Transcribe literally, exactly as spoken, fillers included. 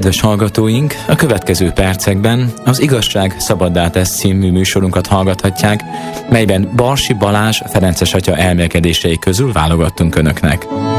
Kedves hallgatóink, a következő percekben az Igazság szabaddá tesz című műsorunkat hallgathatják, melyben Barsi Balázs Ferences atya elmélkedései közül válogattunk önöknek.